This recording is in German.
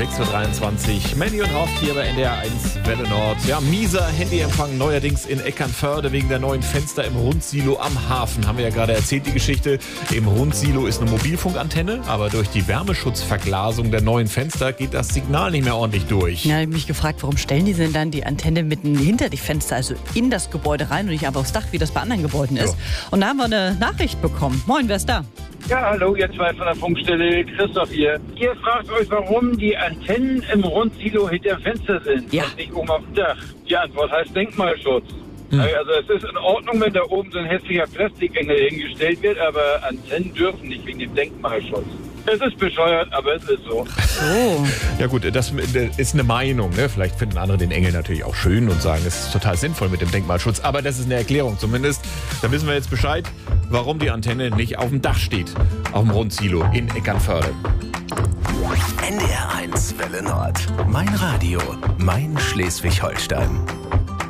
6.23 Uhr. Mandy und Hoft hier bei NDR 1 Welle Nord. Ja, mieser Handyempfang neuerdings in Eckernförde wegen der neuen Fenster im Rundsilo am Hafen. Haben wir ja gerade erzählt, die Geschichte. Im Rundsilo ist eine Mobilfunkantenne, aber durch die Wärmeschutzverglasung der neuen Fenster geht das Signal nicht mehr ordentlich durch. Ja, ich habe mich gefragt, warum stellen die denn dann die Antenne mitten hinter die Fenster, also in das Gebäude rein und nicht einfach aufs Dach, wie das bei anderen Gebäuden ist. Ja. Und da haben wir eine Nachricht bekommen. Moin, wer ist da? Ja, hallo, ihr zwei von der Funkstelle, Christoph hier. Ihr fragt euch, warum die Antennen im Rundsilo hinter dem Fenster sind und nicht oben auf dem Dach. Die Antwort heißt Denkmalschutz. Also es ist in Ordnung, wenn da oben so ein hässlicher Plastikengel hingestellt wird, aber Antennen dürfen nicht wegen dem Denkmalschutz. Es ist bescheuert, aber es ist so. Oh. Ja gut, das ist eine Meinung. Ne? Vielleicht finden andere den Engel natürlich auch schön und sagen, es ist total sinnvoll mit dem Denkmalschutz. Aber das ist eine Erklärung zumindest. Da wissen wir jetzt Bescheid, warum die Antenne nicht auf dem Dach steht. Auf dem Rundsilo in Eckernförde. NDR 1 Welle Nord. Mein Radio, mein Schleswig-Holstein.